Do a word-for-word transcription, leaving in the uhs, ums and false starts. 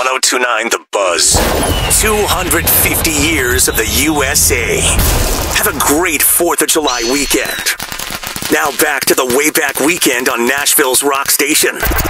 one oh two point nine The Buzz. two hundred fifty years of the U S A. Have a great fourth of July weekend. Now back to the Way Back Weekend on Nashville's Rock Station.